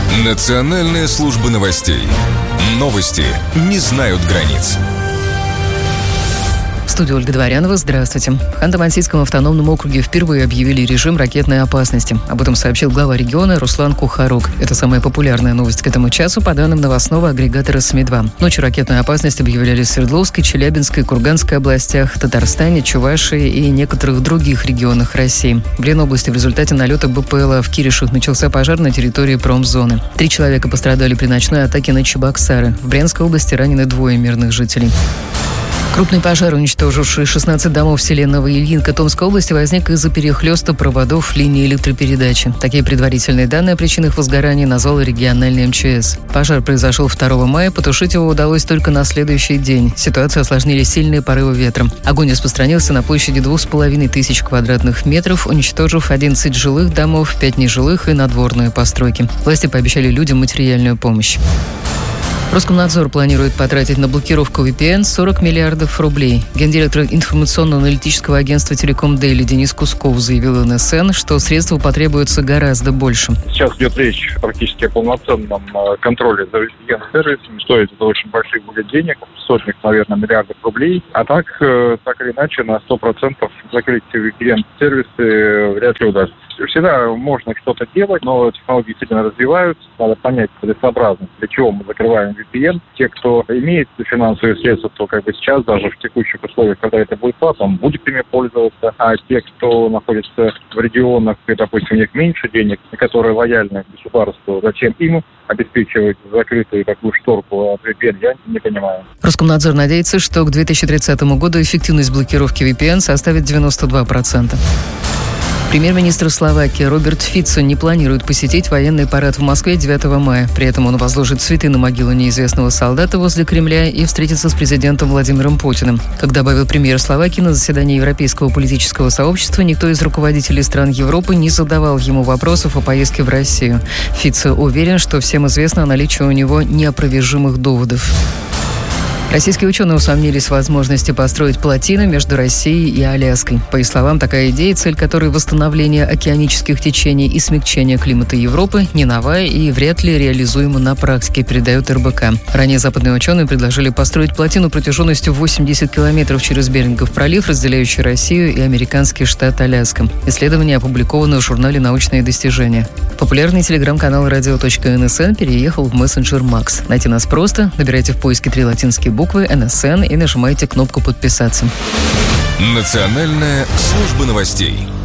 Национальная служба новостей. Новости не знают границ. В студии Ольга Дворянова. Здравствуйте. В Ханты-Мансийском автономном округе впервые объявили режим ракетной опасности. Об этом сообщил глава региона Руслан Кухарук. Это самая популярная новость к этому часу по данным новостного агрегатора СМИ-2. Ночью ракетную опасность объявляли в Свердловской, Челябинской, Курганской областях, Татарстане, Чувашии и некоторых других регионах России. В Ленобласти в результате налета БПЛА в Киришах начался пожар на территории промзоны. 3 человека пострадали при ночной атаке на Чебоксары. В Брянской области ранены 2 мирных жителей. Крупный пожар, уничтоживший 16 домов в селе Новоильинка Томской области, возник из-за перехлёста проводов линии электропередачи. Такие предварительные данные о причинах возгорания назвал региональный МЧС. Пожар произошел 2 мая, потушить его удалось только на следующий день. Ситуацию осложнили сильные порывы ветра. Огонь распространился на площади 2500 квадратных метров, уничтожив 11 жилых домов, 5 нежилых и надворные постройки. Власти пообещали людям материальную помощь. Роскомнадзор планирует потратить на блокировку VPN 40 миллиардов рублей. Гендиректор информационно-аналитического агентства «Телеком Дейли» Денис Кусков заявил НСН, что средств потребуется гораздо больше. Сейчас идет речь практически о полноценном контроле за VPN-сервисами. Стоит это очень больших будет денег, сотни, наверное, миллиардов рублей. А так или иначе, на 100% закрыть VPN-сервисы вряд ли удастся. Всегда можно что-то делать, но технологии действительно развиваются. Надо понять целесообразность, для чего мы закрываем VPN. Те, кто имеет финансовые средства, то сейчас, даже в текущих условиях, когда это будет платно, будет ими пользоваться. А те, кто находится в регионах, и, допустим, у них меньше денег, которые лояльны к государству, зачем им обеспечивать закрытую такую шторку от VPN, я не понимаю. Роскомнадзор надеется, что к 2030 году эффективность блокировки VPN составит 92%. Премьер-министр Словакии Роберт Фицо не планирует посетить военный парад в Москве 9 мая. При этом он возложит цветы на могилу неизвестного солдата возле Кремля и встретится с президентом Владимиром Путиным. Как добавил премьер Словакии, на заседании Европейского политического сообщества никто из руководителей стран Европы не задавал ему вопросов о поездке в Россию. Фицо уверен, что всем известно о наличии у него неопровержимых доводов. Российские ученые усомнились в возможности построить плотину между Россией и Аляской. По их словам, такая идея, цель которой восстановление океанических течений и смягчение климата Европы, не новая и вряд ли реализуема на практике, передает РБК. Ранее западные ученые предложили построить плотину протяженностью 80 километров через Берингов пролив, разделяющий Россию и американский штат Аляска. Исследование опубликовано в журнале «Научные достижения». Популярный телеграм-канал radio.nsn переехал в мессенджер Макс. Найти нас просто. Набирайте в поиске 3 латинские буквы НСН и нажимайте кнопку «Подписаться». Национальная служба новостей.